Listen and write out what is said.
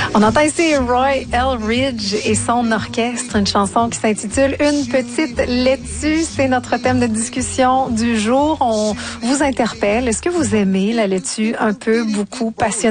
On entend ici Roy Eldridge et son orchestre, une chanson qui s'intitule Une petite laitue. C'est notre thème de discussion du jour. On vous interpelle. Est-ce que vous aimez la laitue un peu, beaucoup, passionnément?